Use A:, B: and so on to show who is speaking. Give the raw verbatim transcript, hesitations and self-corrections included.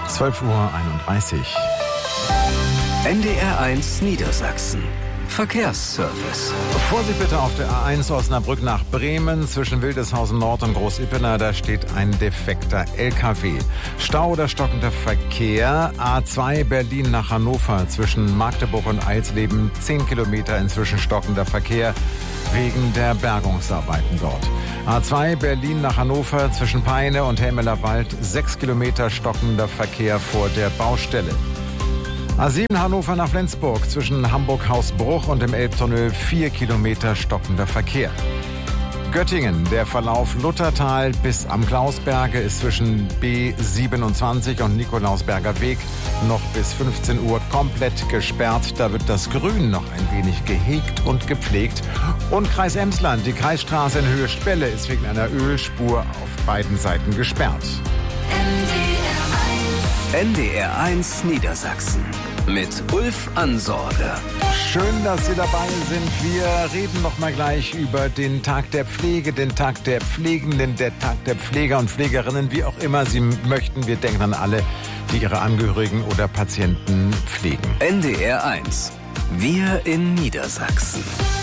A: zwölf Uhr einunddreißig.
B: N D R eins Niedersachsen. Verkehrsservice.
A: Vorsicht bitte auf der A eins Osnabrück nach Bremen zwischen Wildeshausen Nord und Groß-Ippener. Da steht ein defekter L K W. Stau oder stockender Verkehr. A zwei Berlin nach Hannover zwischen Magdeburg und Eisleben. zehn Kilometer inzwischen stockender Verkehr wegen der Bergungsarbeiten dort. A zwei Berlin nach Hannover zwischen Peine und Helmelerwald. sechs Kilometer stockender Verkehr vor der Baustelle. A sieben Hannover nach Flensburg zwischen Hamburg-Hausbruch und dem Elbtunnel vier Kilometer stockender Verkehr. Göttingen, der Verlauf Luthertal bis am Klausberge ist zwischen B siebenundzwanzig und Nikolausberger Weg noch bis fünfzehn Uhr komplett gesperrt. Da wird das Grün noch ein wenig gehegt und gepflegt. Und Kreis Emsland, die Kreisstraße in Höhe Spelle ist wegen einer Ölspur auf beiden Seiten gesperrt.
B: N D R eins Niedersachsen mit Ulf Ansorge.
A: Schön, dass Sie dabei sind. Wir reden noch mal gleich über den Tag der Pflege, den Tag der Pflegenden, der Tag der Pfleger und Pflegerinnen, wie auch immer Sie möchten. Wir denken an alle, die ihre Angehörigen oder Patienten pflegen.
B: N D R eins. Wir in Niedersachsen.